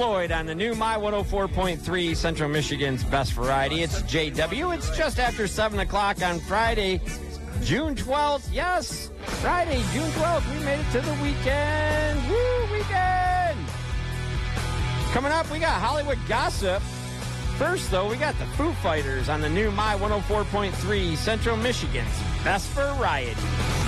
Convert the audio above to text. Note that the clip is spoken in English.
Floyd on the new My 104.3 Central Michigan's Best Variety. It's JW. It's just after 7 o'clock on Friday, June 12th. Yes, Friday, June 12th. We made it to the weekend. Woo, weekend. Coming up, we got Hollywood gossip. First, though, we got the Foo Fighters on the new My 104.3 Central Michigan's Best Variety.